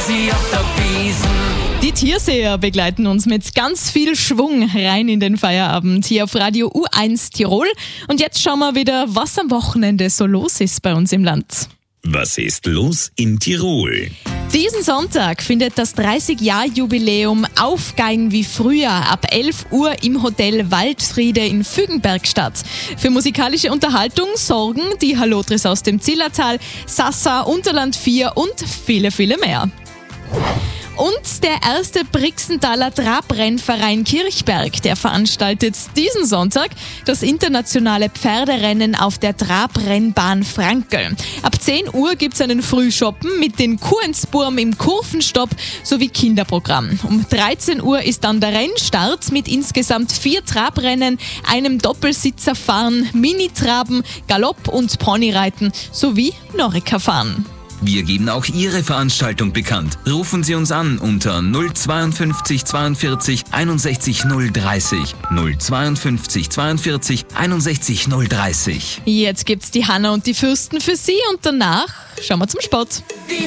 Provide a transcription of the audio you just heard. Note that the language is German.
sie auf der Wiesn. Die Tierseher begleiten uns mit ganz viel Schwung rein in den Feierabend hier auf Radio U1 Tirol. Und jetzt schauen wir wieder, was am Wochenende so los ist bei uns im Land. Was ist los in Tirol? Diesen Sonntag findet das 30-Jahr-Jubiläum Aufgeigen wie früher ab 11 Uhr im Hotel Waldfriede in Fügenberg statt. Für musikalische Unterhaltung sorgen die Hallotris aus dem Zillertal, Sassa, Unterland 4 und viele, viele mehr. Und der erste Brixenthaler Trabrennverein Kirchberg, der veranstaltet diesen Sonntag das internationale Pferderennen auf der Trabrennbahn Frankel. Ab 10 Uhr gibt es einen Frühschoppen mit den Kuhensburm im Kurvenstopp sowie Kinderprogramm. Um 13 Uhr ist dann der Rennstart mit insgesamt 4 Trabrennen, einem Doppelsitzerfahren, Mini-Traben, Galopp- und Ponyreiten sowie Norika-Fahren. Wir geben auch Ihre Veranstaltung bekannt. Rufen Sie uns an unter 052 42 61 030. 052 42 61 030. Jetzt gibt's die Hanna und die Fürsten für Sie und danach schauen wir zum Sport. Die